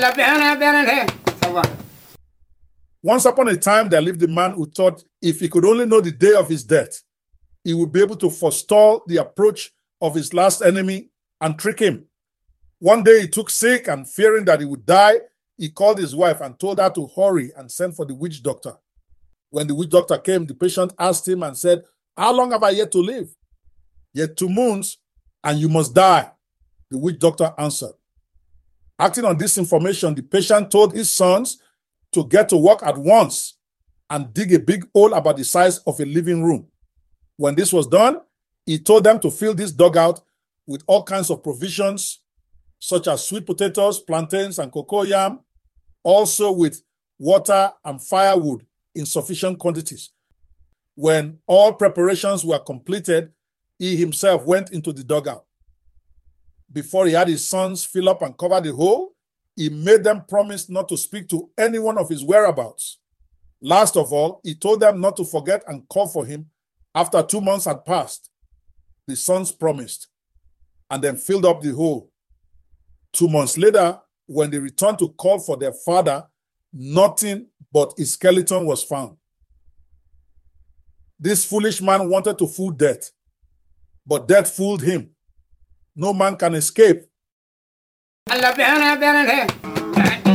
Once upon a time, there lived a man who thought if he could only know the day of his death, he would be able to forestall the approach of his last enemy and trick him. One day he took sick, and fearing that he would die, he called his wife and told her to hurry and send for the witch doctor. When the witch doctor came, the patient asked him and said, "How long have I yet to live?" "Yet 2 months, and you must die," the witch doctor answered. Acting on this information, the patient told his sons to get to work at once and dig a big hole about the size of a living room. When this was done, he told them to fill this dugout with all kinds of provisions, such as sweet potatoes, plantains, and cocoa yam, also with water and firewood in sufficient quantities. When all preparations were completed, he himself went into the dugout. Before he had his sons fill up and cover the hole, he made them promise not to speak to anyone of his whereabouts. Last of all, he told them not to forget and call for him after 2 months had passed. The sons promised and then filled up the hole. 2 months later, when they returned to call for their father, nothing but his skeleton was found. This foolish man wanted to fool death, but death fooled him. No man can escape.